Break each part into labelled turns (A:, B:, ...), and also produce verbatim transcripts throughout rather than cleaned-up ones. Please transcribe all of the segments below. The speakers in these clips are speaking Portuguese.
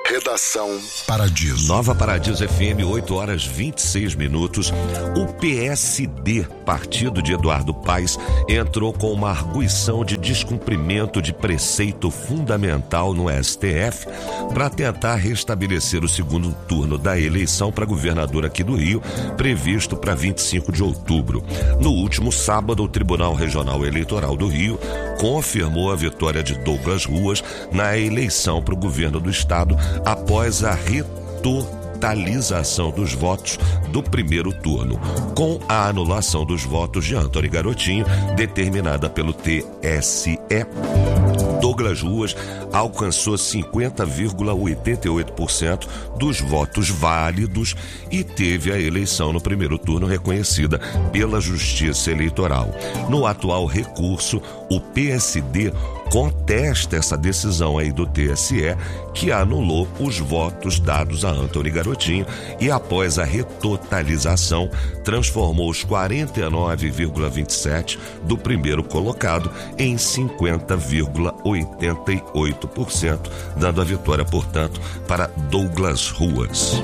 A: Redação Paradiso.
B: Nova Paradiso F M, oito horas vinte e seis minutos. O P S D, partido de Eduardo Paes, entrou com uma arguição de descumprimento de preceito fundamental no S T F para tentar restabelecer o segundo turno da eleição para governador aqui do Rio, previsto para vinte e cinco de outubro. No último sábado, o Tribunal Regional Eleitoral do Rio confirmou a vitória de Douglas Ruas na eleição para o governo do estado após a retotalização dos votos do primeiro turno, com a anulação dos votos de Antony Garotinho, determinada pelo T S E. Douglas Ruas alcançou cinquenta vírgula oitenta e oito por cento dos votos válidos e teve a eleição no primeiro turno reconhecida pela Justiça Eleitoral. No atual recurso, o P S D contesta essa decisão aí do T S E, que anulou os votos dados a Antony Garotinho e, após a retotalização, transformou os quarenta e nove vírgula vinte e sete por cento do primeiro colocado em cinquenta vírgula oitenta e oito por cento, dando a vitória, portanto, para Douglas Ruas.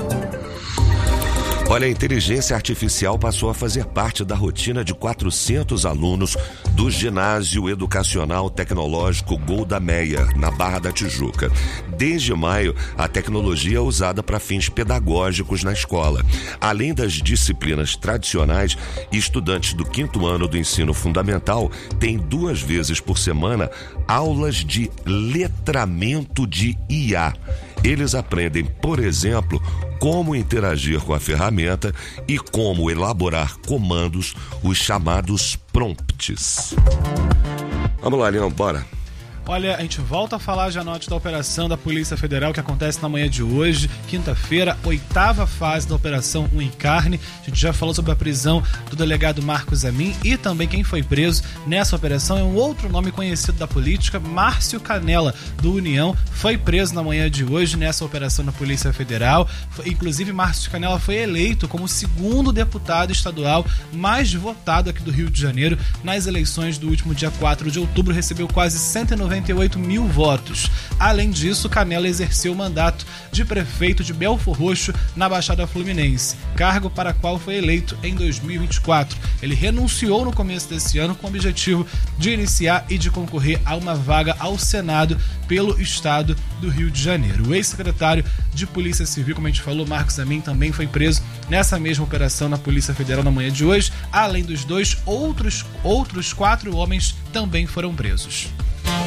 B: Olha, a inteligência artificial passou a fazer parte da rotina de quatrocentos alunos do Ginásio Educacional Tecnológico Golda Meir, na Barra da Tijuca. Desde maio, a tecnologia é usada para fins pedagógicos na escola. Além das disciplinas tradicionais, estudantes do quinto ano do ensino fundamental têm duas vezes por semana aulas de letramento de I A. Eles aprendem, por exemplo, como interagir com a ferramenta e como elaborar comandos, os chamados prompts. Vamos lá, Leão, bora.
C: Olha, a gente volta a falar, já note, da operação da Polícia Federal que acontece na manhã de hoje, quinta-feira, oitava fase da Operação Um em Carne. A gente já falou sobre a prisão do delegado Marcos Amin e também quem foi preso nessa operação é um outro nome conhecido da política, Márcio Canela, do União, foi preso na manhã de hoje nessa operação da Polícia Federal. Inclusive, Márcio Canela foi eleito como o segundo deputado estadual mais votado aqui do Rio de Janeiro nas eleições do último dia quatro de outubro, recebeu quase cento e noventa e oito mil votos. Além disso, Canela exerceu o mandato de prefeito de Belfor Roxo, na Baixada Fluminense, cargo para qual foi eleito em dois mil e vinte e quatro. Ele renunciou no começo desse ano com o objetivo de iniciar e de concorrer a uma vaga ao Senado pelo estado do Rio de Janeiro. O ex-secretário de Polícia Civil, como a gente falou, Marcos Amin, também foi preso nessa mesma operação na Polícia Federal na manhã de hoje. Além dos dois, outros, outros quatro homens também foram presos.